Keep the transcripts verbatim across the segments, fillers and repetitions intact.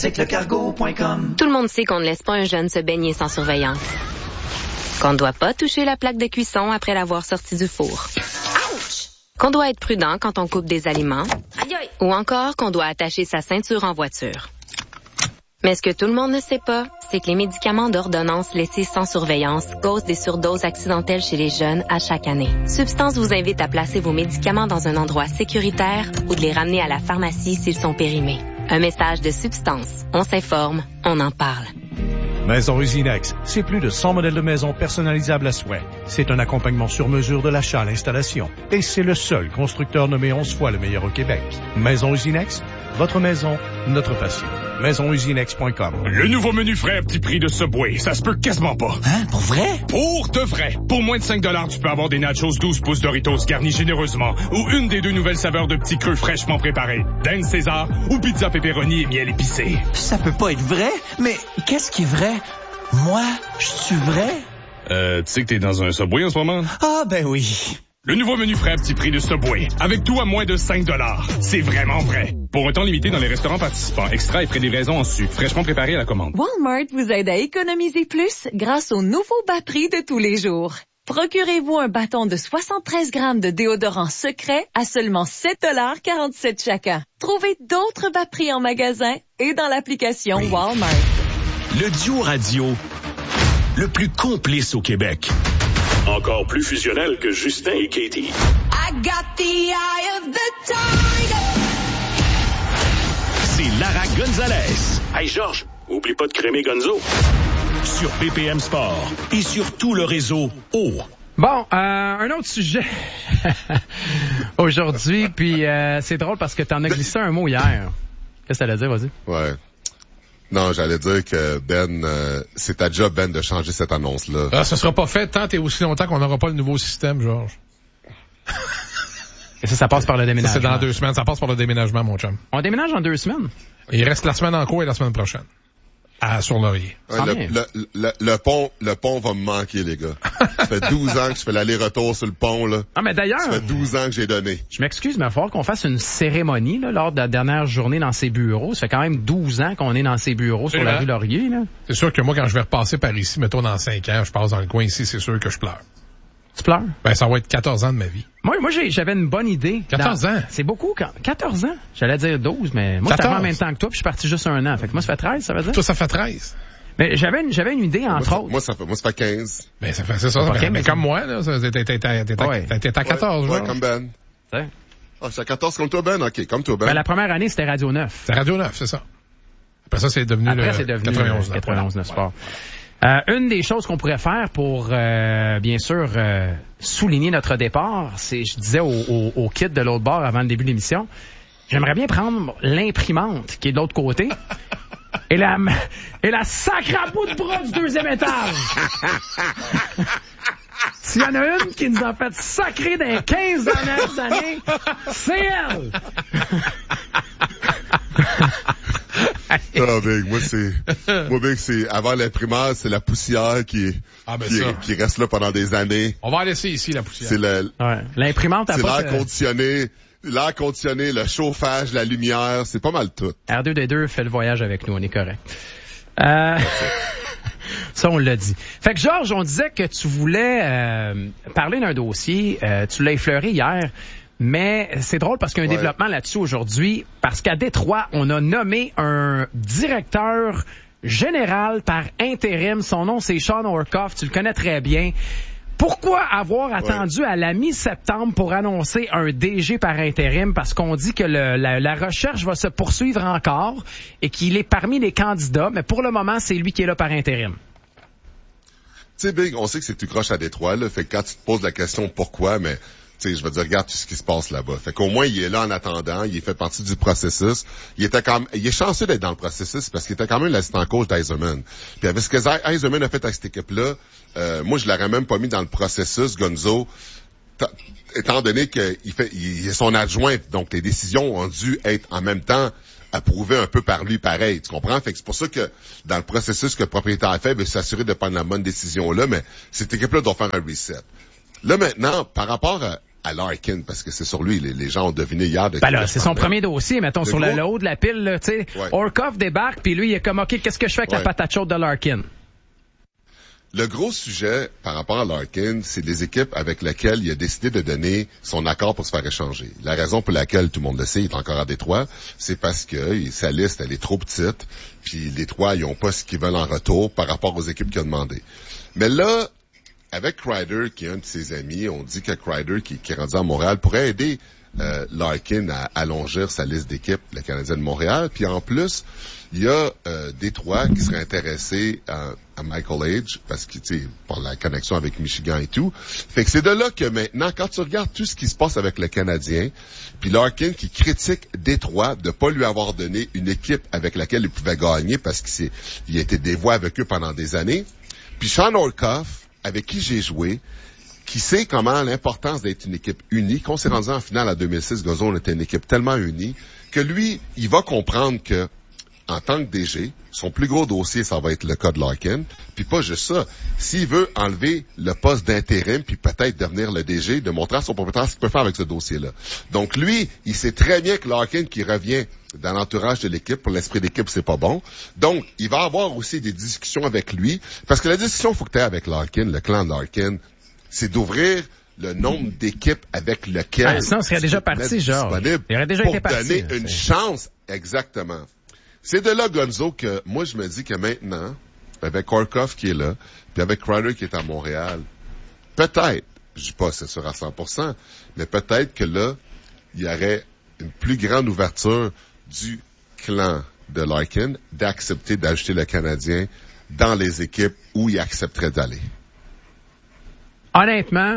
c'est le cargo point com. Tout le monde sait qu'on ne laisse pas un jeune se baigner sans surveillance. Qu'on ne doit pas toucher la plaque de cuisson après l'avoir sorti du four. Ouch! Qu'on doit être prudent quand on coupe des aliments. Aïe aïe! Ou encore qu'on doit attacher sa ceinture en voiture. Mais ce que tout le monde ne sait pas, c'est que les médicaments d'ordonnance laissés sans surveillance causent des surdoses accidentelles chez les jeunes à chaque année. Substance vous invite à placer vos médicaments dans un endroit sécuritaire ou de les ramener à la pharmacie s'ils sont périmés. Un message de Substance. On s'informe, on en parle. Maison Usinex, c'est plus de cent modèles de maisons personnalisables à souhait. C'est un accompagnement sur mesure de l'achat à l'installation. Et c'est le seul constructeur nommé onze fois le meilleur au Québec. Maison Usinex, votre maison, notre passion. maison usinex point com. Le nouveau menu frais à petit prix de Subway, ça se peut quasiment pas. Hein? Pour vrai? Pour de vrai. Pour moins de cinq dollars, tu peux avoir des nachos douze pouces Doritos garnis généreusement ou une des deux nouvelles saveurs de petits creux fraîchement préparés. Dan César ou pizza pepperoni et miel épicé. Ça peut pas être vrai, mais qu'est-ce qui est vrai? Moi, je suis vrai? Euh, tu sais que t'es dans un Subway en ce moment? Ah, ben oui. Le nouveau menu frais à petit prix de Subway, avec tout à moins de cinq dollars. C'est vraiment vrai. Pour un temps limité dans les restaurants participants, extra et frais de livraison en su, fraîchement préparé à la commande. Walmart vous aide à économiser plus grâce au nouveau bas prix de tous les jours. Procurez-vous un bâton de soixante-treize grammes de déodorant secret à seulement sept dollars quarante-sept chacun. Trouvez d'autres bas prix en magasin et dans l'application Walmart. Le duo radio le plus complice au Québec. Encore plus fusionnel que Justin et Katie. I got the eye of the tiger. C'est Lara Gonzalez. Hey Georges, oublie pas de crémer Gonzo. Sur B P M Sport et sur tout le réseau O. Bon, euh, un autre sujet aujourd'hui, puis euh, c'est drôle parce que t'en as glissé un mot hier. Qu'est-ce que t'allais dire, vas-y? Ouais. Non, j'allais dire que Ben, euh, c'est ta job, Ben, de changer cette annonce-là. Ah, ça sera pas fait tant et aussi longtemps qu'on n'aura pas le nouveau système, Georges. Et ça, ça passe par le déménagement. Ça, c'est dans deux semaines. Ça passe par le déménagement, mon chum. On déménage en deux semaines? Il reste la semaine en cours et la semaine prochaine. À sur Laurier. Ouais, le, le, le, le pont, le pont va me manquer, les gars. Ça fait douze ans que je fais l'aller-retour sur le pont, là. Ah, mais d'ailleurs. Ça fait douze ans que j'ai donné. Je m'excuse, mais il va falloir qu'on fasse une cérémonie, là, lors de la dernière journée dans ses bureaux. Ça fait quand même douze ans qu'on est dans ses bureaux sur la rue Laurier, là. C'est sûr que moi, quand je vais repasser par ici, mettons dans cinq ans, je passe dans le coin ici, c'est sûr que je pleure. Tu pleures? Ben, ça va être quatorze ans de ma vie. Moi, moi, j'ai, j'avais une bonne idée. quatorze ans? C'est beaucoup, quand, quatorze ans. J'allais dire douze, mais moi, j'étais en même temps que toi, puis je suis parti juste un an. Fait que moi, ça fait treize, ça veut dire? Toi, ça fait treize. Mais j'avais une, j'avais une idée, entre moi, autres. Ça, moi, ça fait, moi, ça fait quinze. Ben, ça fait, c'est ça. ça fait, mais comme moi, là, t'étais, t'étais, t'étais, ouais. t'étais à quatorze, ouais, genre. Ouais, comme Ben. Ouais. Ah, c'est à quatorze comme toi, Ben? OK, comme toi, Ben. Ben, la première année, c'était Radio neuf. C'est Radio neuf, c'est ça. Après ça, c'est devenu Après, le c'est devenu quatre-vingt-onze neuf. quatre-vingt-onze neuf Sport. Euh, une des choses qu'on pourrait faire pour, euh, bien sûr, euh, souligner notre départ, c'est, je disais au, au, au kit de l'autre bord avant le début de l'émission, j'aimerais bien prendre l'imprimante qui est de l'autre côté et la, et la sacre à bout de bras du deuxième étage. S'il y en a une qui nous a fait sacrer dans les quinze dernières années, c'est elle! Ah, Big, moi, c'est, moi, Big, c'est, avant l'imprimeur, c'est la poussière qui, ah, ben qui, ça. qui reste là pendant des années. On va laisser ici, la poussière. C'est le, ouais. L'imprimante a c'est pas l'air de... conditionné, l'air conditionné, le chauffage, la lumière, c'est pas mal tout. R deux D deux fait le voyage avec nous, on est correct. Euh... Ça, on l'a dit. Fait que, Georges, on disait que tu voulais euh, parler d'un dossier, euh, tu l'as effleuré hier, mais c'est drôle parce qu'il y a un ouais. développement là-dessus aujourd'hui, parce qu'à Détroit, on a nommé un directeur général par intérim. Son nom, c'est Sean Orkoff, tu le connais très bien. Pourquoi avoir attendu ouais. à la mi-septembre pour annoncer un D G par intérim? Parce qu'on dit que le, la, la recherche va se poursuivre encore et qu'il est parmi les candidats, mais pour le moment, c'est lui qui est là par intérim. Tu sais, Big, on sait que c'est tout croche à Détroit, là. Fait que quand tu te poses la question pourquoi, mais tu sais, je veux dire, regarde tout ce qui se passe là-bas. Fait qu'au moins, il est là en attendant, il fait partie du processus. Il était quand même, il est chanceux d'être dans le processus parce qu'il était quand même l'assistant coach d'Eiserman. Puis avec ce que Eiserman a fait avec cette équipe-là, euh, moi, je l'aurais même pas mis dans le processus, Gonzo, étant donné qu'il fait, il est son adjoint, donc les décisions ont dû être en même temps approuvé un peu par lui pareil, tu comprends? Fait que c'est pour ça que dans le processus que le propriétaire a fait, ben, s'assurer de prendre la bonne décision là, mais cette équipe-là doit faire un reset. Là maintenant, par rapport à, à Larkin, parce que c'est sur lui, les, les gens ont deviné hier de Ben là, c'est son premier dossier, mettons, le sur gros... le, le haut de la pile, là, tu sais. Ouais. Orkov débarque, puis lui, il est comme, OK, qu'est-ce que je fais avec ouais. la patate chaude de Larkin? Le gros sujet par rapport à Larkin, c'est les équipes avec lesquelles il a décidé de donner son accord pour se faire échanger. La raison pour laquelle, tout le monde le sait, il est encore à Détroit, c'est parce que sa liste, elle est trop petite, puis Détroit, ils n'ont pas ce qu'ils veulent en retour par rapport aux équipes qu'il a demandé. Mais là, avec Kreider, qui est un de ses amis, on dit que Kreider, qui, qui est rendu à Montréal, pourrait aider euh, Larkin à allongir sa liste d'équipes, le Canadien de Montréal. Puis en plus, il y a euh, Détroit qui serait intéressé à, à Michael Age, parce que, tu sais, pour la connexion avec Michigan et tout. Fait que c'est de là que maintenant, quand tu regardes tout ce qui se passe avec le Canadien, puis Larkin qui critique Détroit de pas lui avoir donné une équipe avec laquelle il pouvait gagner, parce qu'il s'est, il a été dévoué avec eux pendant des années. Puis Sean Orkov, avec qui j'ai joué, qui sait comment l'importance d'être une équipe unie. Quand on s'est rendu en finale en deux mille six, Gozon, on était une équipe tellement unie que lui, il va comprendre que, en tant que D G, son plus gros dossier, ça va être le cas de Larkin. Puis pas juste ça. S'il veut enlever le poste d'intérim, puis peut-être devenir le D G, de montrer à son propriétaire ce qu'il peut faire avec ce dossier-là. Donc lui, il sait très bien que Larkin qui revient dans l'entourage de l'équipe, pour l'esprit d'équipe, c'est pas bon. Donc, il va avoir aussi des discussions avec lui. Parce que la discussion qu'il faut que tu aies avec Larkin, le clan de Larkin, c'est d'ouvrir le nombre d'équipes avec lesquelles... Ah, sinon, il serait déjà parti, genre. Il aurait déjà été parti. Pour donner une chance, exactement. C'est de là, Gonzo, que moi, je me dis que maintenant, avec Orkov qui est là, puis avec Kreider qui est à Montréal, peut-être, je dis pas c'est sûr à cent pour cent, mais peut-être que là, il y aurait une plus grande ouverture du clan de Larkin d'accepter d'ajouter le Canadien dans les équipes où il accepterait d'aller. Honnêtement,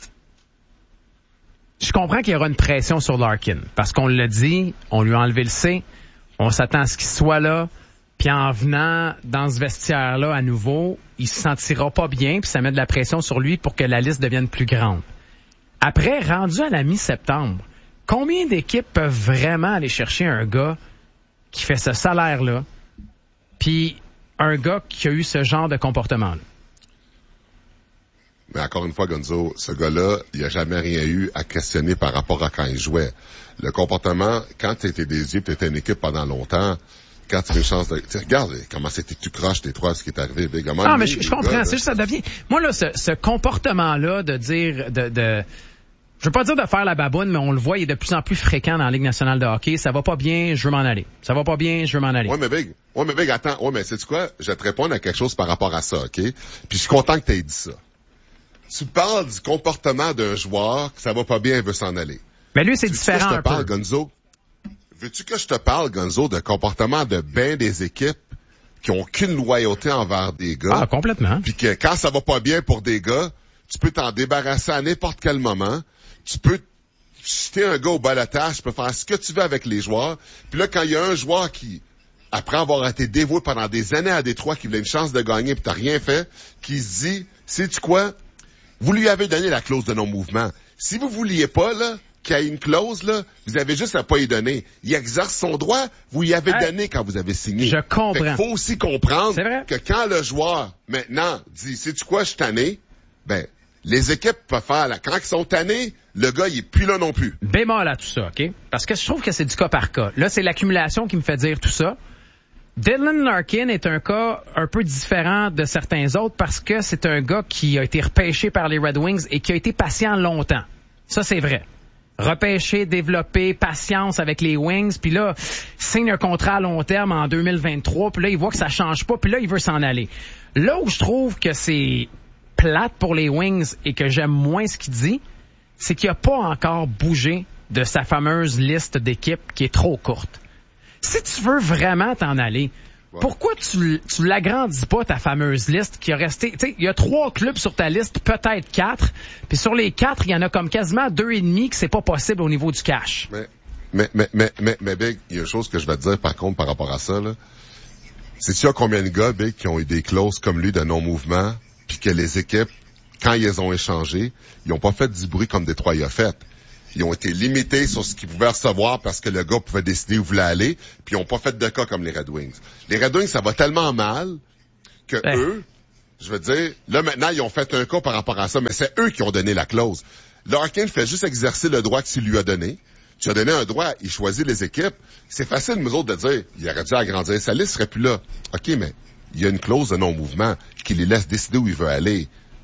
je comprends qu'il y aura une pression sur Larkin, parce qu'on l'a dit, on lui a enlevé le C, on s'attend à ce qu'il soit là, puis en venant dans ce vestiaire-là à nouveau, il se sentira pas bien, puis ça met de la pression sur lui pour que la liste devienne plus grande. Après, rendu à la mi-septembre, combien d'équipes peuvent vraiment aller chercher un gars qui fait ce salaire-là, puis un gars qui a eu ce genre de comportement-là? Mais encore une fois, Gonzo, ce gars-là, il n'a jamais rien eu à questionner par rapport à quand il jouait. Le comportement, quand tu étais des yeux, tu étais une équipe pendant longtemps, quand tu as une chance de... Tu regardes comment c'était tout croche, tes trois, ce qui est arrivé. Big, comment ah, mais je, je comprends. Gars, c'est juste, ça devient... Moi, là, ce, ce comportement-là de dire... de, de... Je veux pas dire de faire la baboune, mais on le voit, il est de plus en plus fréquent dans la Ligue nationale de hockey. Ça va pas bien, je veux m'en aller. Ça va pas bien, je veux m'en aller. Ouais, mais Big, ouais, mais Big, attends. Ouais, mais sais-tu quoi? Je vais te répondre à quelque chose par rapport à ça, OK? Puis je suis content que tu aies dit ça. Tu parles du comportement d'un joueur que ça va pas bien, il veut s'en aller. Mais lui, c'est Veux-tu différent que je te un parle, peu. Gonzo? Veux-tu que je te parle, Gonzo, de comportement de bien des équipes qui ont aucune loyauté envers des gars? Ah, complètement. Puis que quand ça va pas bien pour des gars, tu peux t'en débarrasser à n'importe quel moment. Tu peux, si t'es un gars au balotage, tu peux faire ce que tu veux avec les joueurs. Puis là, quand il y a un joueur qui, après avoir été dévoué pendant des années à Détroit, qui voulait une chance de gagner, puis t'as rien fait, qui se dit, sais-tu quoi? Vous lui avez donné la clause de non-mouvement. Si vous vouliez pas, là, qu'il y ait une clause, là, vous avez juste à pas y donner. Il exerce son droit, vous y avez hey, donné quand vous avez signé. Je comprends. Il faut aussi comprendre que quand le joueur, maintenant, dit, sais-tu quoi, je suis tanné, ben, les équipes peuvent faire, là, quand ils sont tannés, le gars, il est plus là non plus. Bémol à tout ça, OK? Parce que je trouve que c'est du cas par cas. Là, c'est l'accumulation qui me fait dire tout ça. Dylan Larkin est un cas un peu différent de certains autres parce que c'est un gars qui a été repêché par les Red Wings et qui a été patient longtemps. Ça, c'est vrai. Repêché, développé, patience avec les Wings, puis là, signe un contrat à long terme en deux mille vingt-trois, puis là, il voit que ça change pas, puis là, il veut s'en aller. Là où je trouve que c'est plate pour les Wings et que j'aime moins ce qu'il dit, c'est qu'il a pas encore bougé de sa fameuse liste d'équipes qui est trop courte. Si tu veux vraiment t'en aller, ouais. pourquoi tu, tu l'agrandis pas ta fameuse liste qui a resté... Tu sais, il y a trois clubs sur ta liste, peut-être quatre, puis sur les quatre, il y en a comme quasiment deux et demi que c'est pas possible au niveau du cash. Mais, mais, mais, mais, mais, mais Big, il y a une chose que je vais te dire par contre par rapport à ça, là. Sais-tu à combien de gars, Big, qui ont eu des clauses comme lui de non-mouvement, puis que les équipes, quand ils ont échangé, ils ont pas fait du bruit comme Détroit y a fait. Ils ont été limités sur ce qu'ils pouvaient recevoir parce que le gars pouvait décider où il voulait aller, puis ils n'ont pas fait de cas comme les Red Wings. Les Red Wings, ça va tellement mal que ouais. eux, je veux dire, là, maintenant, ils ont fait un cas par rapport à ça, mais c'est eux qui ont donné la clause. Larkin fait juste exercer le droit que tu lui as donné. Tu as donné un droit, il choisit les équipes. C'est facile, nous autres, de dire, il aurait dû agrandir sa liste, il serait plus là. OK, mais il y a une clause de non-mouvement qui les laisse décider où il veut aller.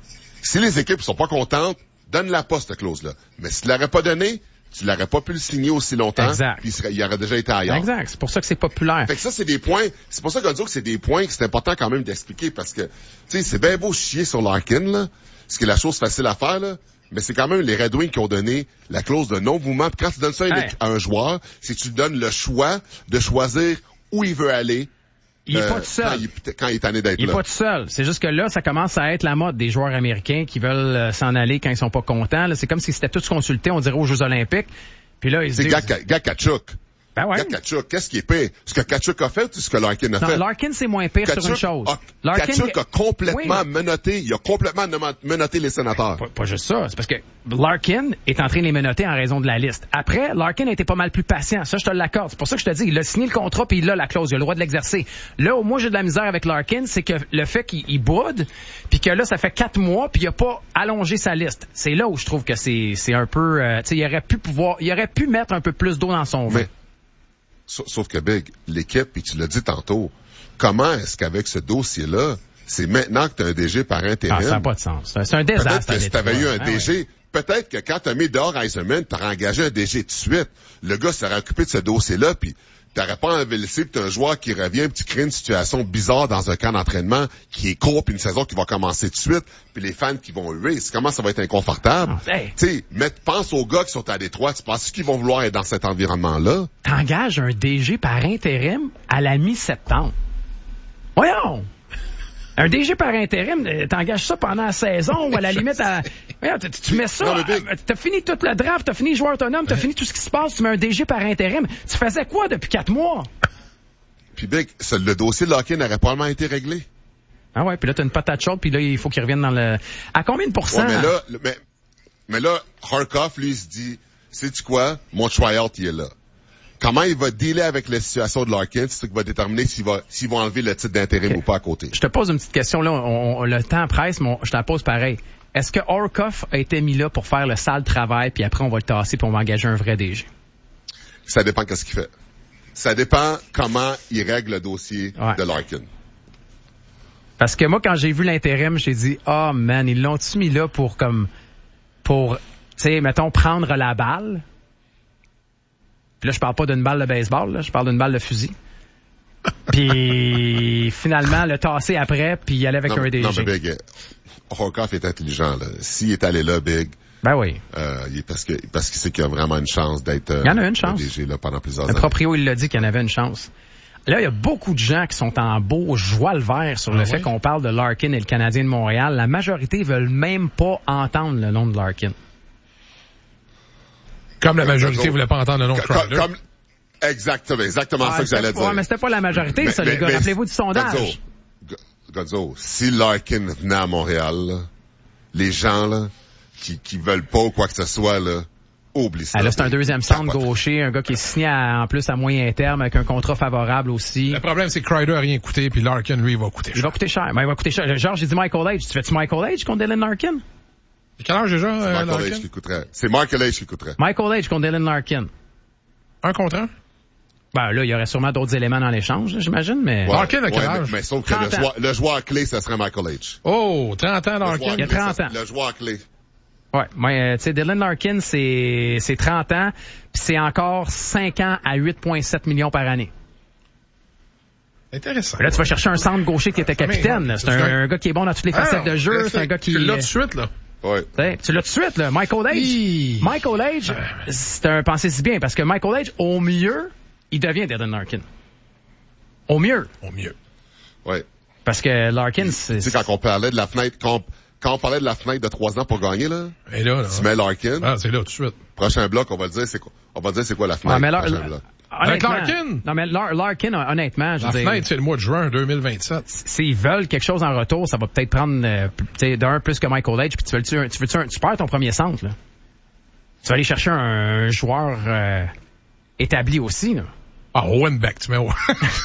Si les équipes sont pas contentes, donne-la pas, cette clause-là. Mais si tu l'aurais pas donné, tu l'aurais pas pu le signer aussi longtemps. Exact. Puis il, serait, il aurait déjà été ailleurs. Exact. C'est pour ça que c'est populaire. Fait que ça, c'est des points. C'est pour ça qu'on dit que c'est des points que c'est important quand même d'expliquer parce que, tu sais, c'est bien beau chier sur Larkin, là. Ce qui est la chose facile à faire, là. Mais c'est quand même les Red Wings qui ont donné la clause de non-mouvement. Puis quand tu donnes ça à, une, hey. à un joueur, c'est que tu lui donnes le choix de choisir où il veut aller. Il est euh, pas tout seul. Quand il, quand il est tanné d'être là. Il est pas tout seul. C'est juste que là, ça commence à être la mode des joueurs américains qui veulent euh, s'en aller quand ils sont pas contents. Là, c'est comme si c'était tous consultés, on dirait, aux Jeux Olympiques. Puis là, ils se C'est disent... Gak- Gak- Kachuk. Ben ouais. Gak- Kachuk, qu'est-ce qui est pire? Ce que Kachuk a fait ou ce que Larkin a non, fait? Larkin, c'est moins pire Kachuk sur une chose. A, Larkin... Kachuk a complètement oui. menotté, il a complètement menotté les sénateurs. Pas, pas juste ça, c'est parce que Larkin est en train de les menotter en raison de la liste. Après, Larkin a été pas mal plus patient, ça je te l'accorde. C'est pour ça que je te dis, il a signé le contrat puis il a la clause, il a le droit de l'exercer. Là où moi j'ai de la misère avec Larkin, c'est que le fait qu'il il boude, puis que là ça fait quatre mois puis il a pas allongé sa liste. C'est là où je trouve que c'est c'est un peu, euh, tu sais, il aurait pu pouvoir, il aurait pu mettre un peu plus d'eau dans son vin. Mais, sauf que Big, l'équipe, puis tu l'as dit tantôt, comment est-ce qu'avec ce dossier-là, c'est maintenant que tu as un D G par intérim? Ah, ça n'a pas de sens. C'est un désastre. Peut-être que si tu avais eu un ah, D G, ouais. peut-être que quand tu as mis dehors Eisenman, tu aurais engagé un D G tout de suite. Le gars serait occupé de ce dossier-là, puis tu n'aurais pas investi, puis tu as un joueur qui revient, puis tu crées une situation bizarre dans un camp d'entraînement qui est court, puis une saison qui va commencer tout de suite, puis les fans qui vont huer. C'est comment ça va être inconfortable? Ah, hey. Tu sais, mais pense aux gars qui sont à Détroit, tu penses qu'ils vont vouloir être dans cet environnement-là? T'engages un D G par intérim à la mi-septembre. Voyons! Un D G par intérim, t'engages ça pendant la saison ou à la limite à... Voyons, tu, tu mets ça, non, mais t'as fini tout le draft, t'as fini joueur autonome, t'as fini tout ce qui se passe, tu mets un D G par intérim. Tu faisais quoi depuis quatre mois? Puis Big, ça, le dossier de Larkin n'aurait probablement été réglé. Ah ouais, puis là t'as une patate chaude, puis là il faut qu'il revienne dans le... À combien de pourcents? Ouais, mais là, le, mais, mais là, Harkoff, lui, il se dit, sais-tu quoi? Mon tryout, il est là. Comment il va dealer avec la situation de Larkin, c'est ce qui va déterminer s'il va, s'il va enlever le titre d'intérim okay. ou pas à côté. Je te pose une petite question, là, on, on, le temps presse, mais on, je te la pose pareil. Est-ce que Harkoff a été mis là pour faire le sale travail, puis après on va le tasser, puis on va engager un vrai D G? Ça dépend qu'est-ce qu'il fait. Ça dépend comment il règle le dossier ouais. de Larkin. Parce que moi, quand j'ai vu l'intérim, j'ai dit, ah, oh, man, ils l'ont-tu mis là pour, comme, pour, tu sais, mettons, prendre la balle? Puis là, je parle pas d'une balle de baseball, là, je parle d'une balle de fusil. Puis finalement, le tasser après, puis y aller avec non, un D G. Non, mais Big, Harkoff est intelligent, là. S'il est allé là, Big... Ben oui. Euh, il est parce que parce qu'il sait qu'il y a vraiment une chance d'être euh, il y en a une chance. D G là, pendant plusieurs le années. Le proprio, il l'a dit qu'il y en avait une chance. Là, il y a beaucoup de gens qui sont en beau joie le vert sur ah le oui? fait qu'on parle de Larkin et le Canadien de Montréal. La majorité veulent même pas entendre le nom de Larkin. Comme la majorité ne voulait pas entendre le nom de Kreider. Comme, comme, exactement, exactement ah, ça que j'allais pas, dire. Ouais, mais c'était pas la majorité, mais, ça, mais, les gars. Rappelez-vous du sondage. Gonzo, si Larkin venait à Montréal, là, les gens là, qui, qui veulent pas ou quoi que ce soit, là, oublie ça. Ah, là, c'est un deuxième centre gaucher, un gars qui est signé à, en plus à moyen terme avec un contrat favorable aussi. Le problème, c'est que Kreider a rien coûté, puis Larkin, lui, il va coûter cher. Il va coûter cher. Mais il va coûter cher. Genre, j'ai dit Michael Age. Tu fais-tu Michael Age contre Dylan Larkin? Quel âge déjà, euh, Michael Larkin? Age qui coûterait. C'est Michael Age qui coûterait. Michael Age contre Dylan Larkin. Un contre un? Ben là, il y aurait sûrement d'autres éléments dans l'échange, j'imagine, mais... Ouais, Larkin a quel ouais, âge? Mais, mais sauf que le joueur, le joueur clé, ça serait Michael Age. Oh, trente ans, Larkin. Il y a trente ans. Le joueur clé. Ouais, moi, tu sais, Dylan Larkin, c'est, c'est trente ans, puis c'est encore cinq ans à huit virgule sept millions par année. Intéressant. Là, tu vas chercher un centre gaucher qui était capitaine. C'est, c'est un, un gars qui est bon dans toutes les facettes ah, de jeu. C'est un gars qui... Tu l'as tout de suite, là. Ouais. Tu l'as tout de suite, là. Michael Age. Hi. Michael Age, euh, c'est un pensée si bien, parce que Michael Age, au mieux, il devient Dylan Larkin. Au mieux. Au mieux. Ouais. Parce que Larkin, c'est... Tu sais, quand on parlait de la fenêtre, quand, quand on parlait de la fenêtre de trois ans pour gagner, là. Et là, là. Tu mets Larkin. Ah, c'est là, tout de suite. Prochain bloc, on va dire, c'est quoi, on va dire, c'est quoi la fenêtre? Ah, mais Lar- Avec Larkin? Non, mais Lar- Larkin, honnêtement, je La veux fenêtre, dire, c'est le mois de juin deux mille vingt-sept. S'ils veulent quelque chose en retour, ça va peut-être prendre, euh, tu sais, d'un plus que Michael Age, puis tu veux, tu veux, tu veux, tu, veux, tu perds ton premier centre, là. Tu vas aller chercher un, un joueur, euh, établi aussi, là. Ah, Owen Beck, tu mets Owen.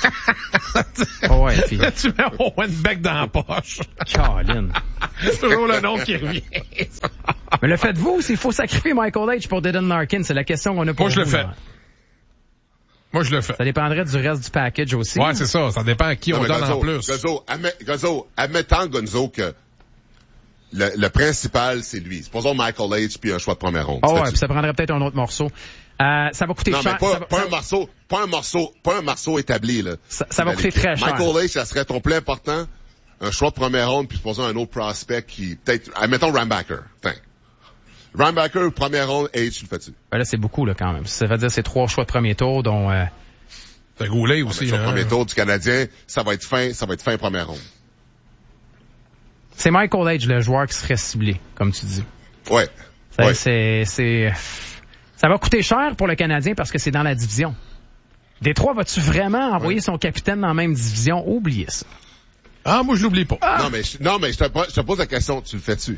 Oh ouais, puis... tu mets Owen Beck dans la poche. Caroline. C'est toujours le nom qui revient. Mais le faites-vous, s'il faut sacrifier Michael H pour Dylan Larkin, c'est la question qu'on a pour Moi, je vous, le fais. là. Moi, je le fais. Ça dépendrait du reste du package aussi. Ouais, c'est ça. Ça dépend à qui Non, on mais donne Gonzo, en plus. Gonzo, admet, Gonzo, admettant, Gonzo, que le, le principal, c'est lui. Supposons Michael H puis un choix de première ronde. Oh ouais, puis ça prendrait peut-être un autre morceau. Euh, ça va coûter non, cher. mais pas, ça va, pas ça... un morceau, pas un morceau, pas un morceau établi, là. Ça, ça va coûter très cher. Michael H, ça serait ton plus important. Un choix de première ronde, puis supposons un autre prospect qui, peut-être, admettons Rambacker. Enfin. Rambacker, première ronde, H, tu le fais-tu? Ben là, c'est beaucoup, là, quand même. Ça veut dire c'est trois choix de premier tour, dont, euh... T'as Goulet aussi, Le hein. premier tour du Canadien, ça va être fin, ça va être fin première ronde. C'est Michael H, le joueur qui serait ciblé, comme tu dis. Ouais. Ça, ouais. c'est, c'est, ça va coûter cher pour le Canadien parce que c'est dans la division. Détroit, vas-tu vraiment envoyer ouais. son capitaine dans la même division? Oubliez ça. Ah, moi, je l'oublie pas. Ah. Non, mais, je, non, mais je te, je te pose la question, tu le fais-tu?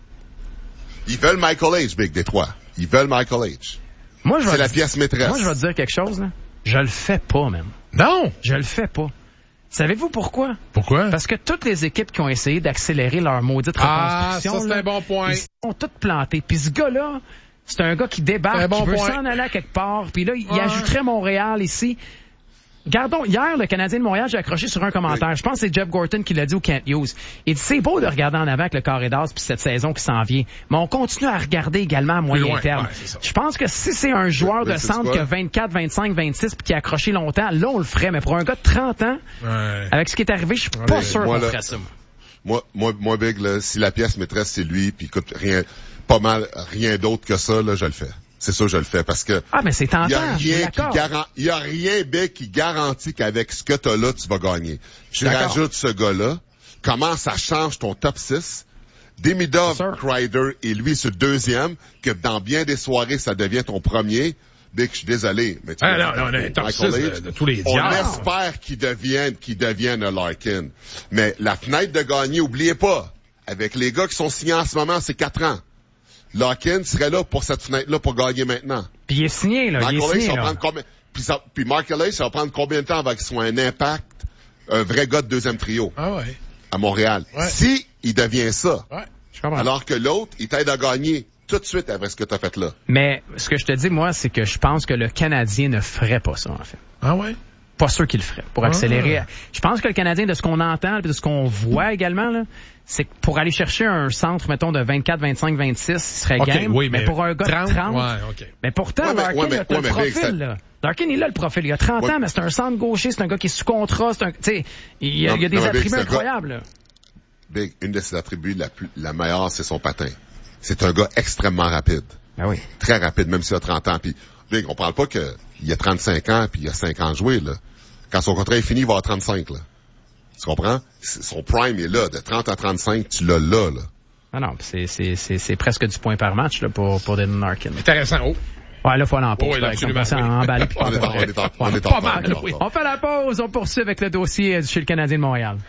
Ils veulent Michael H, Big Détroit. Ils veulent Michael H. Moi, je vais C'est la te- pièce maîtresse. Moi, je vais te dire quelque chose, là. Je le fais pas, même. Non! Je le fais pas. Savez-vous pourquoi? Pourquoi? Parce que toutes les équipes qui ont essayé d'accélérer leur maudite Ah, reconstruction, ça, c'est là, un bon point. ils sont toutes plantés. Puis ce gars-là, c'est un gars qui débarque, Un bon qui veut point. s'en aller à quelque part. Puis là, il Ouais. ajouterait Montréal ici. Gardons, hier, le Canadien de Montréal, j'ai accroché sur un commentaire. Je pense que c'est Jeff Gorton qui l'a dit au Kent Hughes. Il dit, c'est beau de regarder en avant avec le carré d'as puis cette saison qui s'en vient. Mais on continue à regarder également à moyen loin, terme. ouais, c'est ça. Je pense que si c'est un joueur Mais de c'est centre quoi? qui a vingt-quatre, vingt-cinq, vingt-six puis qui a accroché longtemps, là, on le ferait. Mais pour un gars de trente ans, Ouais. avec ce qui est arrivé, je suis pas mais sûr moi, qu'on là, ferait ça. moi. Moi, moi, moi, Big, là, si la pièce maîtresse, c'est lui, puis écoute, rien, pas mal, rien d'autre que ça, là, je le fais. C'est sûr, je le fais, parce que Ah, mais c'est il y a tentant, je suis rien qui d'accord. garan- il y a rien, Big, qui garantit qu'avec ce que t'as là, tu vas gagner. Je D'accord. rajoute ce gars-là. Comment ça change ton top six? Demidov, C'est sûr. Kreider et lui, ce deuxième, que dans bien des soirées, ça devient ton premier. Big, je suis désolé, mais tu Ah, peux- non, non, non, top Michael six de- H, de tous les on diables. espère qu'il devienne, qu'il devienne un Larkin. Mais la fenêtre de gagner, oubliez pas, avec les gars qui sont signés en ce moment, c'est quatre ans. Larkin serait là pour cette fenêtre-là pour gagner maintenant. Puis il est signé, là. Il est Michael H, signé, ça va là. prendre combien, puis, ça, puis Michael H, ça va prendre combien de temps avant qu'il soit un impact, un vrai gars de deuxième trio Ah ouais. à Montréal? Ouais. Si il devient ça, Ouais. Je comprends. alors que l'autre, il t'aide à gagner tout de suite avec ce que t'as fait là. Mais ce que je te dis, moi, c'est que je pense que le Canadien ne ferait pas ça, en fait. Ah ouais? Pas sûr qu'il le ferait. Pour Ah. accélérer. Je pense que le Canadien, de ce qu'on entend, puis de ce qu'on voit également, là, c'est que pour aller chercher un centre, mettons, de vingt-quatre, vingt-cinq, vingt-six, il serait OK, game. oui, mais, mais pour un gars trente, de trente. ouais, OK. Mais pourtant, Ouais, mais- Larkin, ouais, mais- il a ouais, le mais Big, profil, ça- là. Larkin, il a le profil. Il a trente Ouais. ans, mais c'est un centre gaucher, c'est un gars qui est sous contrat, c'est un, tu sais, il y a, Non, il y a des non, mais Big, attributs c'est un gars- incroyables, là. Big, une de ses attributs la plus, la meilleure, c'est son patin. C'est un gars extrêmement rapide. Ben oui. Très rapide, même s'il a trente ans. Puis, Big, on parle pas que il a trente-cinq ans puis il a cinq ans de jouer, là. Quand son contrat est fini, il va avoir trente-cinq, là. Tu comprends? C'est- Son prime est là. De trente à trente-cinq, tu l'as là, là. Ah non, c'est, c'est, c'est, c'est presque du point par match, là, pour, pour Dylan Larkin. Intéressant. Oh. Ouais, là, faut aller en pause. Oui, là, absolument, on commence à oui. emballer puis On pas est en, encore. on est en, on Ouais, est en pas forme, mal, on est en oui. forme. On fait la pause, on poursuit avec le dossier euh, chez le Canadien de Montréal.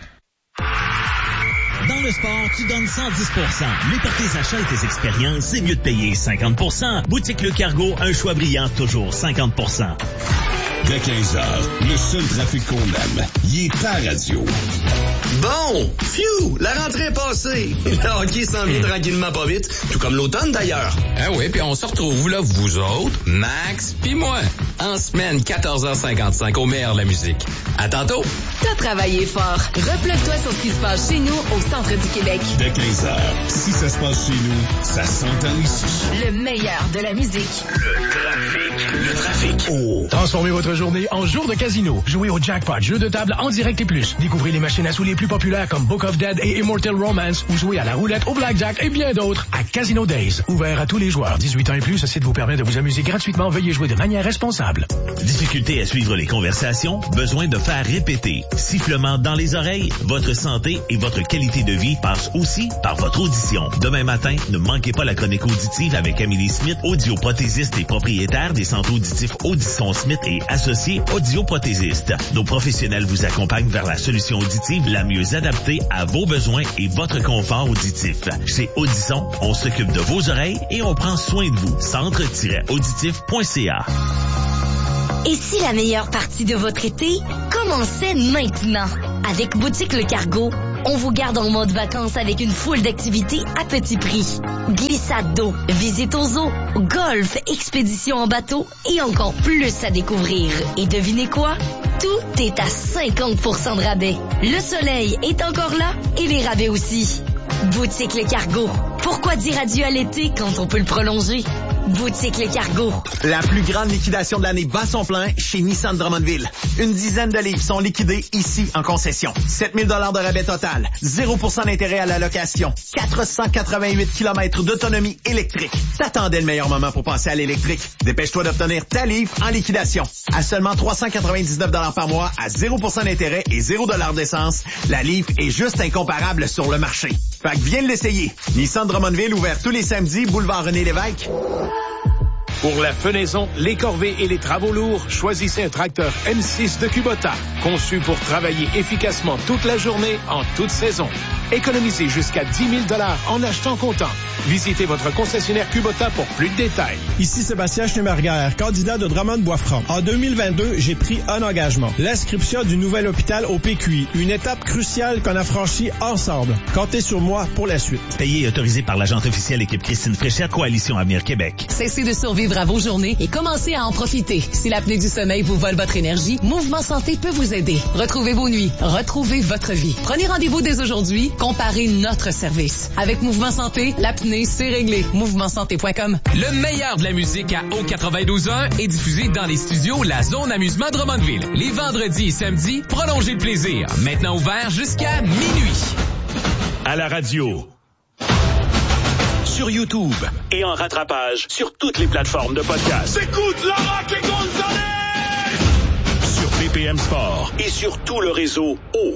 Dans le sport, tu donnes cent dix pour cent. Mais pour tes achats et tes expériences, c'est mieux de payer cinquante pour cent. Boutique Le Cargo, un choix brillant, toujours cinquante pour cent. Dès quinze heures, le seul trafic qu'on aime, il est ta radio. Bon, phew, la rentrée est passée. Le hockey s'en vient tranquillement pas vite, tout comme l'automne d'ailleurs. Ah oui, puis on se retrouve là, vous autres, Max puis moi, en semaine quatorze heures cinquante-cinq au meilleur de la musique. À tantôt. T'as travaillé fort. Replug-toi sur ce qui se passe chez nous au centre du Québec. Dès quinze heures, si ça se passe chez nous, ça s'entend ici. Le meilleur de la musique. Le trafic. Le trafic. Oh. Transformez votre journée en jour de casino. Jouez au jackpot, jeu de table en direct et plus. Découvrez les machines à sous les plus populaires comme Book of Dead et Immortal Romance ou jouez à la roulette, au blackjack et bien d'autres à Casino Days. Ouvert à tous les joueurs. dix-huit ans et plus, ce site vous permet de vous amuser gratuitement. Veuillez jouer de manière responsable. Difficulté à suivre les conversations? Besoin de faire répéter. Sifflement dans les oreilles? Votre santé et votre qualité de vie passent aussi par votre audition. Demain matin, ne manquez pas la chronique auditive avec Amélie Smith, audioprothésiste et propriétaire des centres auditifs Audisson Smith et associés audioprothésistes. Nos professionnels vous accompagnent vers la solution auditive la mieux adaptée à vos besoins et votre confort auditif. Chez Audisson, on s'occupe de vos oreilles et on prend soin de vous. centre tiret auditif point c a. Et si la meilleure partie de votre été commençait maintenant? Avec Boutique Le Cargo, on vous garde en mode vacances avec une foule d'activités à petit prix. Glissade d'eau, visite aux eaux, golf, expédition en bateau et encore plus à découvrir. Et devinez quoi? Tout est à cinquante pour cent de rabais. Le soleil est encore là et les rabais aussi. Boutique Le Cargo. Pourquoi dire adieu à l'été quand on peut le prolonger? Boutique Le Cargo. La plus grande liquidation de l'année bat son plein chez Nissan Drummondville. Une dizaine de livres sont liquidés ici en concession. sept mille dollars de rabais total. zéro pour cent d'intérêt à la location. quatre cent quatre-vingt-huit kilomètres d'autonomie électrique. T'attendais le meilleur moment pour passer à l'électrique. Dépêche-toi d'obtenir ta livre en liquidation. À seulement trois cent quatre-vingt-dix-neuf dollars par mois, à zéro pour cent d'intérêt et zéro dollars d'essence, la livre est juste incomparable sur le marché. Fait que viens l'essayer. Nissan Drummondville, ouvert tous les samedis, boulevard René-Lévesque. Pour la fenaison, les corvées et les travaux lourds, choisissez un tracteur M six de Kubota, conçu pour travailler efficacement toute la journée, en toute saison. Économisez jusqu'à dix mille dollars en achetant comptant. Visitez votre concessionnaire Kubota pour plus de détails. Ici Sébastien Schneeberger, candidat de Drummond-Boisfranc. En deux mille vingt-deux, j'ai pris un engagement. L'inscription du nouvel hôpital au P Q I. Une étape cruciale qu'on a franchie ensemble. Comptez sur moi pour la suite. Payé et autorisé par l'agente officielle équipe Christine Fréchette, Coalition Avenir Québec. Cessez de survivre à vos journées et commencez à en profiter. Si l'apnée du sommeil vous vole votre énergie, Mouvement Santé peut vous aider. Retrouvez vos nuits. Retrouvez votre vie. Prenez rendez-vous dès aujourd'hui. Comparez notre service. Avec Mouvement Santé, l'apnée, c'est réglé. mouvement santé point com. Le meilleur de la musique à O quatre-vingt-douze un est diffusé dans les studios La Zone Amusement Drummondville. Les vendredis et samedis, prolongez le plaisir. Maintenant ouvert jusqu'à minuit. À la radio. Sur YouTube. Et en rattrapage sur toutes les plateformes de podcast. Écoute la rock et Gonzalez! Sur B P M Sport et sur tout le réseau O.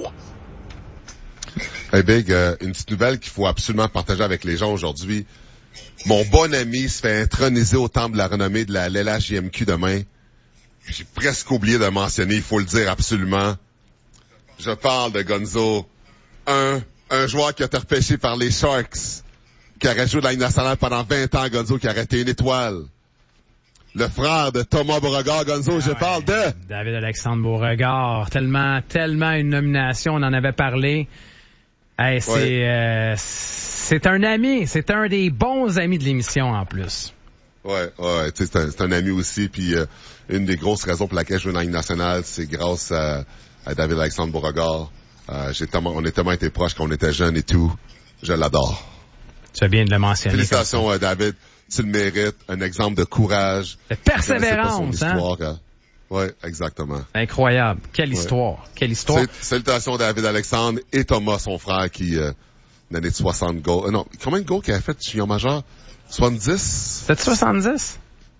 Hey Big, euh, une petite nouvelle qu'il faut absolument partager avec les gens aujourd'hui. Mon bon ami se fait introniser au temple de la renommée de la L H J M Q demain. J'ai presque oublié de mentionner, il faut le dire absolument. Je parle de Gonzo, un, un joueur qui a été repêché par les Sharks, qui aurait joué de la Ligue nationale pendant vingt ans, Gonzo, qui aurait été une étoile. Le frère de Thomas Beauregard, Gonzo, ah je ouais. parle de... David-Alexandre Beauregard, tellement, tellement une nomination, on en avait parlé. Hey, c'est, ouais. euh, c'est un ami, c'est un des bons amis de l'émission en plus. Ouais, ouais, tu sais, c'est un, c'est un ami aussi, puis euh, une des grosses raisons pour laquelle je joue dans la Ligue nationale, c'est grâce à, à David-Alexandre Beauregard. Euh, j'ai tellement, on a tellement été proches quand on était jeunes et tout. Je l'adore. Tu as bien de le mentionner. Félicitations, euh, David. Tu le mérites. Un exemple de courage. De persévérance, hein? hein? Oui, exactement. Incroyable. Quelle ouais. histoire. Quelle histoire. C'est, salutations David Alexandre et Thomas, son frère, qui, euh, une année de soixante goals. Euh, non, combien de goals qu'il a fait junior majeur? soixante-dix? C'était soixante-dix?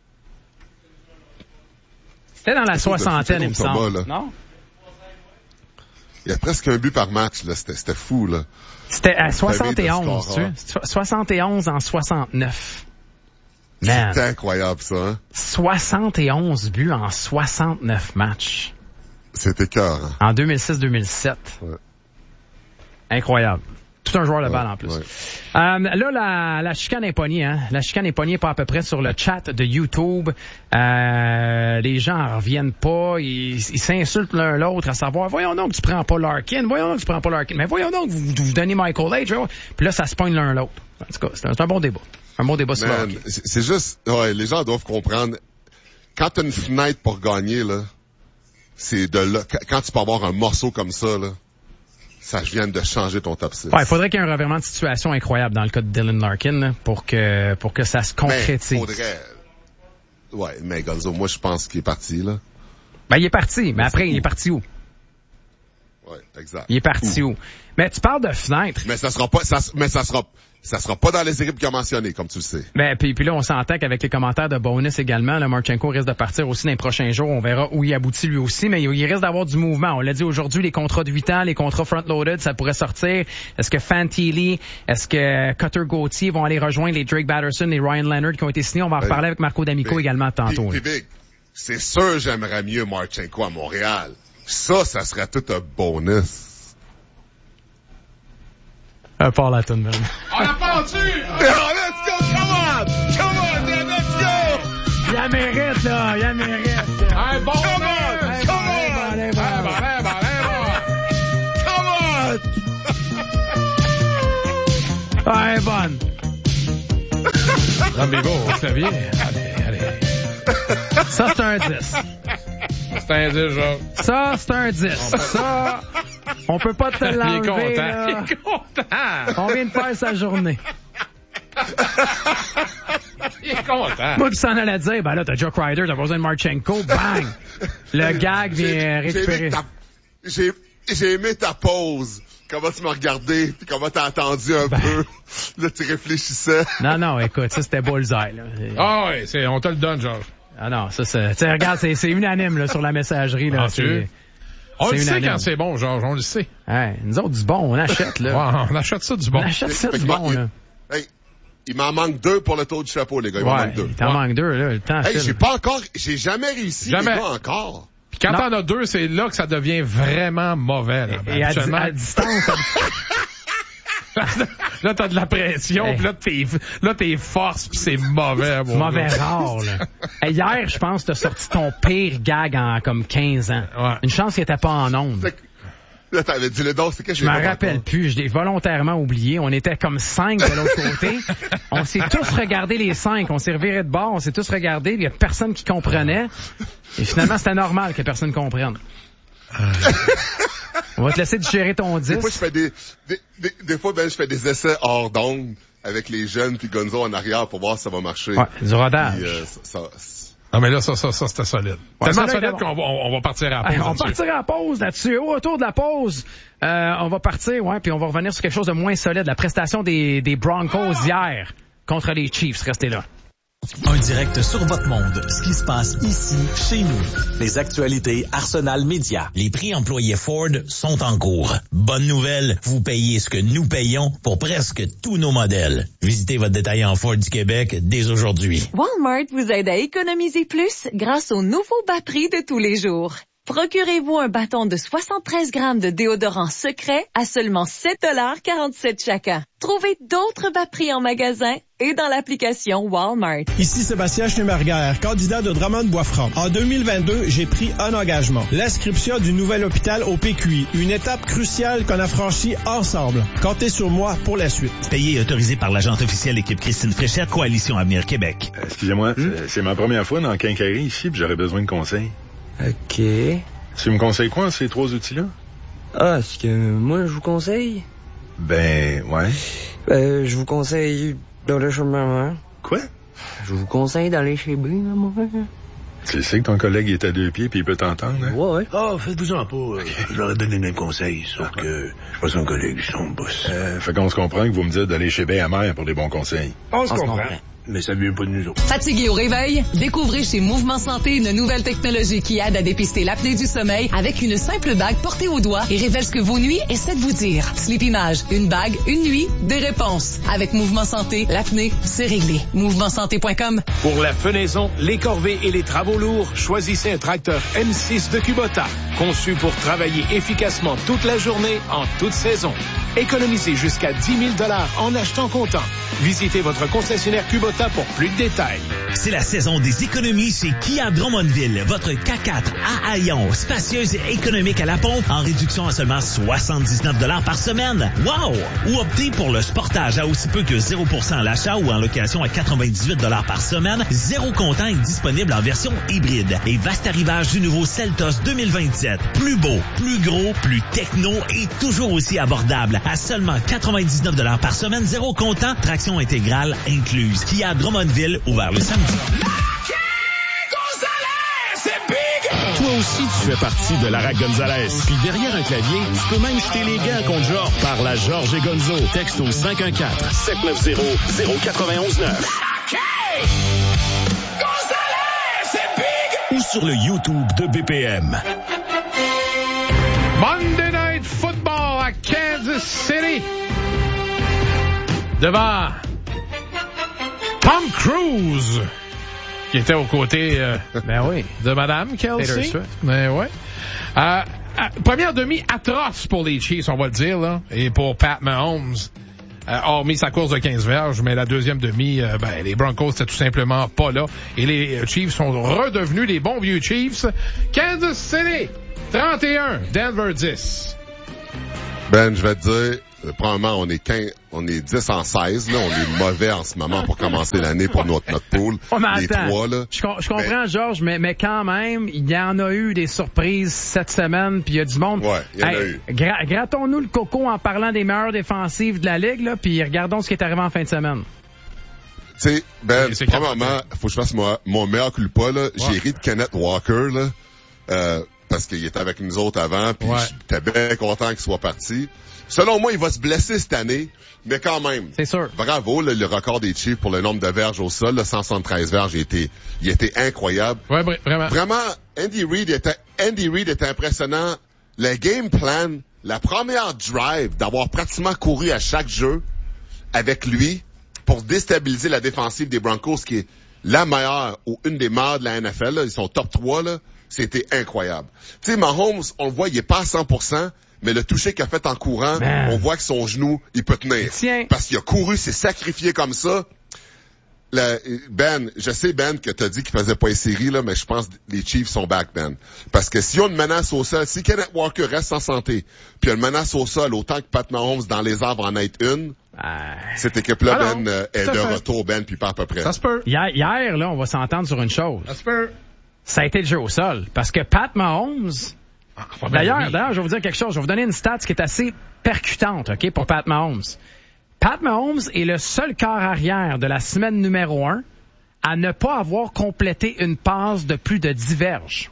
C'était dans la soixantaine, il me semble. Là. Non? Il y a presque un but par match, là. C'était, c'était fou, là. C'était à soixante et onze, tu sais. soixante et onze en soixante-neuf. Man. C'est incroyable, ça, hein? soixante et onze buts en soixante-neuf matchs. C'était cœur, hein? En deux mille six deux mille sept. Ouais. Incroyable. Tout un joueur de ouais, balle en plus. Ouais. Euh, là, la, la chicane est pognée, hein. La chicane est pognée pas à peu près sur le chat de YouTube. Euh, les gens en reviennent pas. Ils, ils s'insultent l'un l'autre à savoir, voyons donc que tu prends pas Larkin. Voyons donc que tu prends pas Larkin. Mais voyons donc que vous, vous donnez Michael H. Puis là, ça se pogne l'un l'autre. En tout cas, c'est un, c'est un bon débat. Un bon débat sur le hockey. C'est, c'est juste, ouais, les gens doivent comprendre. Quand t'as une fenêtre pour gagner, là, c'est de là, quand tu peux avoir un morceau comme ça, là, ça vient de changer ton top six. Ouais, il faudrait qu'il y ait un revirement de situation incroyable dans le cas de Dylan Larkin, là, pour que, pour que ça se concrétise. Mais faudrait, ouais, mais Gonzo, moi, je pense qu'il est parti, là. Ben, il est parti, mais, mais après, il est parti où? Ouais, exact. Il est parti où? où? Mais tu parles de fenêtre. Mais ça sera pas, ça, mais ça sera, ça sera pas dans les équipes qu'il a mentionnées, comme tu le sais. Ben, puis, puis là, on s'entend qu'avec les commentaires de Bonus également, là, Marchenko risque de partir aussi dans les prochains jours. On verra où il aboutit lui aussi, mais il risque d'avoir du mouvement. On l'a dit aujourd'hui, les contrats de huit ans, les contrats front-loaded, ça pourrait sortir. Est-ce que Fantilli, est-ce que Cutter Gauthier vont aller rejoindre les Drake Batterson, les Ryan Leonard qui ont été signés? On va en reparler avec Marco D'Amico Big, également tantôt. Big, Big, c'est sûr, j'aimerais mieux Marchenko à Montréal. Ça, ça serait tout un bonus. Un part la tonne, man. On a pendu! Oh, let's go! Come on! Come on, man! Let's go! Il la mérite, là! Il la mérite! Un bon bonne. Non, mais bon, au clavier. Allez, allez. Ça, c'est un dix. C'est un dix, genre. Ça, c'est un dix. Ça, on peut pas te l'enlever. Il est content. Là. Il est content. On vient de faire sa journée. Il est content. Moi, pis ça en allait dire, ben là, t'as Joe Ryder, t'as besoin de Marchenko, bang! Le gag vient récupérer. J'ai, j'ai aimé ta pause. Comment tu m'as regardé, puis comment t'as attendu un ben... peu. Là, tu réfléchissais. Non, non, écoute, ça, c'était bullseye, là. Ah ouais, c'est, on te le donne, Georges. Ah non, ça, c'est, tu sais, regarde, c'est, c'est unanime, là, sur la messagerie, là. Ah, c'est, on c'est le unanime. sait quand c'est bon, Georges, on le sait. Ouais, nous autres, du bon, on achète, là. Ouais, on achète ça du bon. On achète ça du bon, là. Hey, il m'en manque deux pour le tour du chapeau, les gars. Il ouais, m'en manque deux. Il t'en ouais. manque deux, là. Le temps hey, file. j'ai pas encore, j'ai jamais réussi, jamais. Les gars, encore. Puis quand non. t'en as deux, c'est là que ça devient vraiment mauvais, là. Et, et à, di- à distance, là, t'as de la pression, hey. Pis là, t'es, là, t'es force, pis c'est mauvais, bon mauvais gars. Rare, là. Hey, hier, je pense, t'as sorti ton pire gag en comme quinze ans. Ouais. Une chance qu'il était pas en ondes. Là, t'avais dit le don, c'est que je m'en rappelle plus. Je l'ai volontairement oublié. On était comme cinq de l'autre côté. On s'est tous regardé les cinq. On s'est reviré de bord. On s'est tous regardés. Il y a personne qui comprenait. Et finalement, c'était normal que personne comprenne. On va te laisser digérer ton disque. Des fois, je fais des, des, des, des fois, ben, je fais des essais hors d'onde avec les jeunes puis Gonzo en arrière pour voir si ça va marcher. Ouais, du rodage. Puis, euh, ça, ça, non, mais là, ça, ça, ça, c'était solide. Ouais, tellement solide bon. qu'on va, on, on va partir à la pause. On là-dessus. partira à la pause là-dessus. Au retour de la pause, euh, on va partir, ouais, puis on va revenir sur quelque chose de moins solide. La prestation des, des Broncos hier contre les Chiefs. Restez là. Un direct sur votre monde. Ce qui se passe ici, chez nous. Les actualités Arsenal Média. Les prix employés Ford sont en cours. Bonne nouvelle, vous payez ce que nous payons pour presque tous nos modèles. Visitez votre détaillant Ford du Québec dès aujourd'hui. Walmart vous aide à économiser plus grâce aux nouveaux bas prix de tous les jours. Procurez-vous un bâton de soixante-treize grammes de déodorant secret à seulement sept dollars quarante-sept chacun. Trouvez d'autres bas prix en magasin et dans l'application Walmart. Ici Sébastien Schneeberger, candidat de Drummond-Bois-Franc. En deux mille vingt-deux, j'ai pris un engagement. L'inscription du nouvel hôpital au P Q I. Une étape cruciale qu'on a franchie ensemble. Comptez sur moi pour la suite. Payé et autorisé par l'agente officielle équipe Christine Fréchette, Coalition Avenir Québec. Euh, excusez-moi, hmm? c'est, c'est ma première fois dans le quincaillerie ici, puis j'aurais besoin de conseils. OK. Tu me conseilles quoi, ces trois outils-là? Ah, ce que moi, je vous conseille? Ben, ouais. Ben, je vous conseille d'aller chez maman. Quoi? Je vous conseille d'aller chez B, maman. Tu sais que ton collègue est à deux pieds puis il peut t'entendre, hein? Ouais, ouais. Ah, oh, faites-vous-en pas. Okay. Je leur ai donné le même conseil, sauf que je suis pas son collègue, je suis son boss. Euh, fait qu'on se comprend que vous me dites d'aller chez B à mère pour des bons conseils. On se comprend. Mais ça vient pas de nous autres. Fatigué au réveil? Découvrez chez Mouvement Santé une nouvelle technologie qui aide à dépister l'apnée du sommeil avec une simple bague portée au doigt et révèle ce que vos nuits essaient de vous dire. Sleep Image, une bague, une nuit, des réponses. Avec Mouvement Santé, l'apnée, c'est réglé. mouvement santé point com. Pour la fenaison, les corvées et les travaux lourds, choisissez un tracteur M six de Kubota. Conçu pour travailler efficacement toute la journée, en toute saison. Économisez jusqu'à dix mille dollars en achetant comptant. Visitez votre concessionnaire Kubota pour plus de détails. C'est la saison des économies chez Kia Drummondville. Votre K quatre à Haillon, spacieuse et économique à la pompe, en réduction à seulement soixante-dix-neuf dollars par semaine. Wow! Ou optez pour le Sportage à aussi peu que zéro pour cent à l'achat ou en location à quatre-vingt-dix-huit dollars par semaine. Zéro comptant est disponible en version hybride. Et vaste arrivage du nouveau Seltos deux mille vingt-sept. Plus beau, plus gros, plus techno et toujours aussi abordable. À seulement quatre-vingt-dix-neuf dollars par semaine, zéro comptant, traction intégrale incluse. Kia Drummondville, ouvert le samedi. Toi aussi, tu fais partie de Lara Gonzalez. Puis derrière un clavier, tu peux même jeter les gants contre Georges. Par la Georges et Gonzo. Texte au cinq un quatre, sept neuf zéro, zéro neuf un neuf. Ou sur le YouTube de B P M. Monday Night Football à Kansas City. Devant Tom Cruise, qui était aux côtés euh, ben oui. de Madame Kelsey. Ben ouais. Euh, euh, première demi atroce pour les Chiefs, on va le dire, là, et pour Pat Mahomes. Euh, hormis sa course de quinze verges, mais la deuxième demi, euh, ben, les Broncos étaient tout simplement pas là. Et les Chiefs sont redevenus les bons vieux Chiefs. Kansas City, trente et un, Denver dix. Ben, je vais te dire, euh, probablement, on est quinze, on est dix en seize, là. On est mauvais en ce moment pour commencer l'année pour notre, notre pool. Oh, mais les attends, trois, là. Je, je comprends, mais, Georges, mais, mais quand même, il y en a eu des surprises cette semaine, puis il y a du monde. Ouais, il y en hey, a eu. Gra- grattons-nous le coco en parlant des meilleures défensives de la Ligue, là, puis regardons ce qui est arrivé en fin de semaine. Tu sais, Ben, probablement, faut que je fasse mon, mon meilleur culpa, là. Ouais. J'ai ri de Kenneth Walker, là, euh, parce qu'il était avec nous autres avant, puis ouais. j'étais bien content qu'il soit parti. Selon moi, il va se blesser cette année, mais quand même. C'est sûr. Bravo, là, le record des Chiefs pour le nombre de verges au sol, là, cent soixante-treize verges, il était, il était incroyable. Ouais, vraiment. Vraiment, Andy Reid était, Andy Reid était impressionnant. Le game plan, la première drive, d'avoir pratiquement couru à chaque jeu avec lui pour déstabiliser la défensive des Broncos, qui est la meilleure ou une des meilleures de la N F L, là, ils sont top trois, là, c'était incroyable. Tu sais, Mahomes, on le voit, il est pas à cent pour cent, mais le toucher qu'il a fait en courant, Man. on voit que son genou, il peut tenir. Tiens. Parce qu'il a couru, s'est sacrifié comme ça. Le, Ben, je sais, Ben, que t'as dit qu'il faisait pas les séries, là, mais je pense que les Chiefs sont back, Ben. Parce que s'il y a une menace au sol, si Kenneth Walker reste en santé, puis il y a une menace au sol, autant que Pat Mahomes dans les arbres en être une, ah. cette équipe-là, Alors, Ben, euh, est de fait. retour, Ben, puis pas à peu près. Ça se peut. Hier, hier, là, on va s'entendre sur une chose. Ça se peut. Ça a été le jeu au sol. Parce que Pat Mahomes, ah, d'ailleurs, oui. d'ailleurs, je vais vous dire quelque chose. Je vais vous donner une stat qui est assez percutante, OK, pour Pat Mahomes. Pat Mahomes est le seul corps arrière de la semaine numéro un à ne pas avoir complété une passe de plus de dix verges.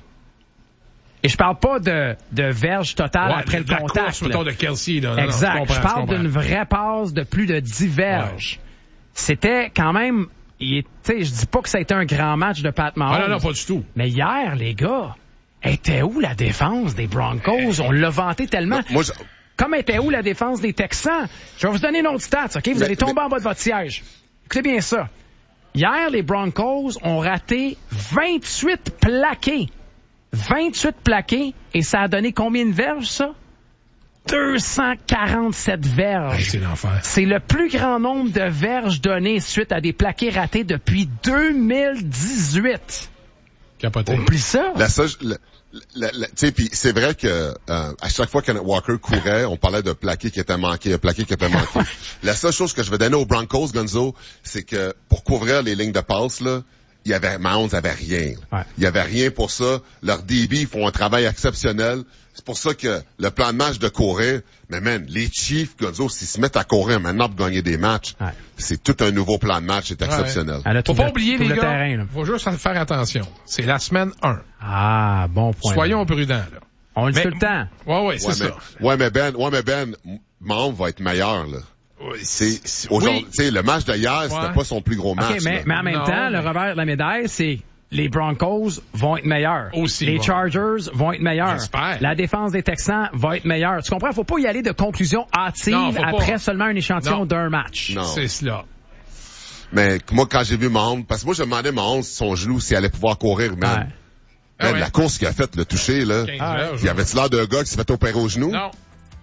Et je parle pas de, de verges totales ouais, après de le la contact. Course, mettons, de Kelsey, là. Non, exact. Non, je, je parle je d'une vraie passe de plus de dix verges. Ouais. C'était quand même... Tu sais, je dis pas que ça a été un grand match de Pat Mahomes. Ah non, non, pas du tout. Mais hier, les gars, était où la défense des Broncos? On l'a vanté tellement. Non, moi, je... Comme était où la défense des Texans? Je vais vous donner une autre stat, OK? Vous mais, allez tomber mais... en bas de votre siège. Écoutez bien ça. Hier, les Broncos ont raté vingt-huit plaqués. vingt-huit plaqués. Et ça a donné combien de verges, ça? deux cent quarante-sept verges. Hey, c'est l'enfer. C'est le plus grand nombre de verges données suite à des plaqués ratés depuis deux mille dix-huit. Capoté. Oublie ça. La seule, la, la, la, tu sais, puis c'est vrai que euh, à chaque fois que Walker courait, on parlait de plaqués qui étaient manqués, plaqués qui étaient manqués. La seule chose que je vais donner aux Broncos, Gonzo, c'est que pour couvrir les lignes de passe, là, il y avait, Mahomes avait rien. Ouais. Il y avait rien pour ça. Leurs D B font un travail exceptionnel. C'est pour ça que le plan de match de courir, mais man, les Chiefs, Gonzo, s'ils se mettent à courir maintenant pour gagner des matchs, ouais. c'est tout un nouveau plan de match, c'est exceptionnel. Ouais. Faut pas le, oublier, les gars, terrain, faut juste faire attention. C'est la semaine un. Ah, bon point. Soyons prudents, là. On le mais, fait tout le temps. Ouais, ouais, c'est ouais, ça. Mais, ouais, mais Ben, ouais, mais Ben, Mahomes va être meilleur, là. Oui, c'est, c'est aujourd'hui, oui. tu sais, le match d'hier, c'était ouais. pas son plus gros match. Okay, mais, mais en même non, temps, mais... le revers de la médaille, c'est les Broncos vont être meilleurs. Aussi, les bon. Chargers vont être meilleurs. J'espère. La défense des Texans va être meilleure. Tu comprends? Faut pas y aller de conclusion hâtive non, après pas. seulement un échantillon non. d'un match. Non. C'est cela. Mais moi, quand j'ai vu Mahomes, parce que moi, je demandais Mahomes son genou s'il allait pouvoir courir, même. Ouais. Ah ouais. La course qu'il a faite, le toucher, là. Ah, il y avait-tu l'air d'un gars qui s'est fait opérer au genou? Non.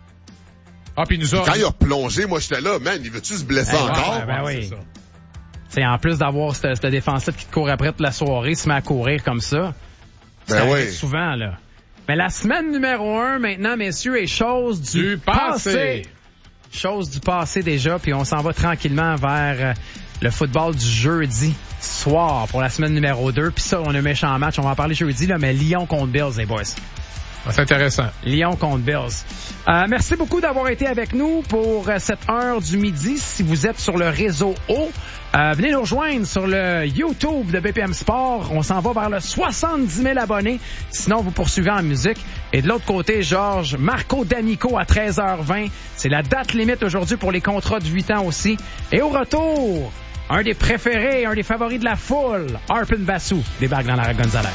Ah, puis nous a... Quand il a plongé, moi, j'étais là, man, il veut-tu se blesser hey, encore? Ouais, ben oui. C'est en plus d'avoir cette, cette défense-là qui te court après toute la soirée, se met à courir comme ça. Ben ça oui. Souvent, là. Mais la semaine numéro un, maintenant, messieurs, est chose du, du passé. passé. Chose du passé déjà, puis on s'en va tranquillement vers le football du jeudi soir pour la semaine numéro deux. Puis ça, on a un méchant match. On va en parler jeudi, là, mais Lyon contre Bills, les boys. C'est intéressant. Lyon contre Bills. Euh, merci beaucoup d'avoir été avec nous pour cette heure du midi. Si vous êtes sur le réseau O, euh, venez nous rejoindre sur le YouTube de B P M Sport. On s'en va vers le soixante-dix mille abonnés. Sinon, vous poursuivez en musique. Et de l'autre côté, Georges, Marco D'Amico à treize heures vingt. C'est la date limite aujourd'hui pour les contrats de huit ans aussi. Et au retour, un des préférés, un des favoris de la foule, Arpin Bassou, débarque dans la Rack Gonzalez.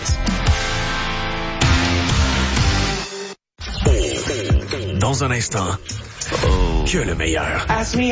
Dans un instant, oh. que le meilleur.